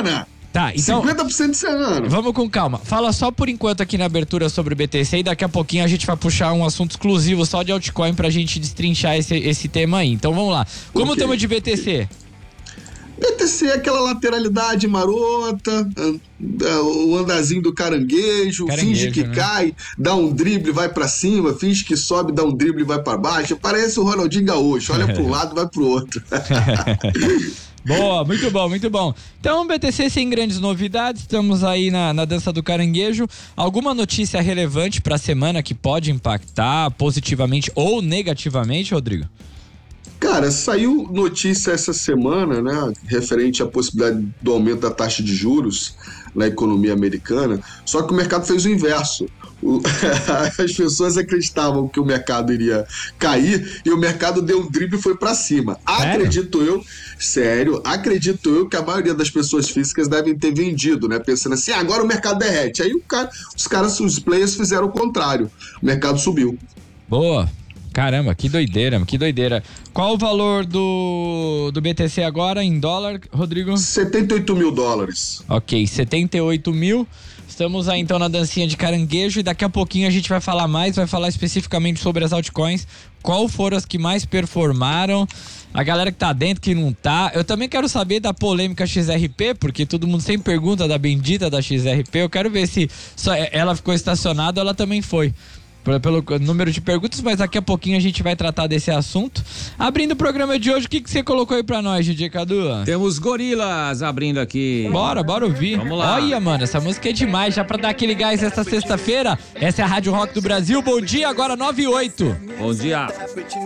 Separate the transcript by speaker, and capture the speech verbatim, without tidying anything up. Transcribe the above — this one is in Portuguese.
Speaker 1: semana.
Speaker 2: Tá, então...
Speaker 1: cinquenta por cento de semana.
Speaker 2: Vamos com calma. Fala só por enquanto aqui na abertura sobre o B T C e daqui a pouquinho a gente vai puxar um assunto exclusivo só de altcoin pra gente destrinchar esse, esse tema aí. Então vamos lá. Como estamos de B T C?
Speaker 1: B T C é aquela lateralidade marota, o andazinho do caranguejo, caranguejo finge que né? cai, dá um drible, vai pra cima, finge que sobe, dá um drible, vai pra baixo. Parece o Ronaldinho Gaúcho, olha pro um lado, vai pro outro.
Speaker 2: Boa, muito bom, muito bom. Então, B T C sem grandes novidades, estamos aí na, na dança do caranguejo. Alguma notícia relevante para a semana que pode impactar positivamente ou negativamente, Rodrigo?
Speaker 1: Cara, saiu notícia essa semana, né, referente à possibilidade do aumento da taxa de juros na economia americana, só que o mercado fez o inverso. O, as pessoas acreditavam que o mercado iria cair e o mercado deu um drible e foi para cima. Sério? Acredito eu, sério, acredito eu que a maioria das pessoas físicas devem ter vendido, né? Pensando assim, ah, agora o mercado derrete. Aí o cara, os caras, os players fizeram o contrário. O mercado subiu.
Speaker 2: Boa. Caramba, que doideira, que doideira. Qual o valor do, do B T C agora em dólar, Rodrigo?
Speaker 1: setenta e oito mil dólares.
Speaker 2: Ok, setenta e oito mil. Estamos aí então na dancinha de caranguejo e daqui a pouquinho a gente vai falar mais, vai falar especificamente sobre as altcoins, qual foram as que mais performaram, a galera que tá dentro, que não tá. Eu também quero saber da polêmica X R P, porque todo mundo sempre pergunta da bendita da X R P, eu quero ver se só ela ficou estacionada ou ela também foi. Pelo número de perguntas, mas daqui a pouquinho a gente vai tratar desse assunto. Abrindo o programa de hoje, o que, que você colocou aí pra nós, D J Cadu?
Speaker 3: Temos Gorilas abrindo aqui.
Speaker 2: Bora, bora ouvir.
Speaker 3: Vamos lá.
Speaker 2: Olha, mano, essa música é demais, já pra dar aquele gás essa sexta-feira. Essa é a Rádio Rock do Brasil. Bom dia, agora nove e oito.
Speaker 3: Bom dia.